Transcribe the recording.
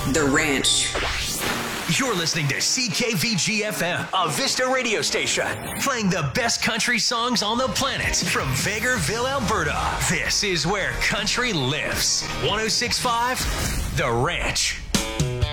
The Ranch. You're listening to CKVG-FM, a Vista radio station, playing the best country songs on the planet from Vegreville, Alberta. This is where country lives. 106.5, The Ranch.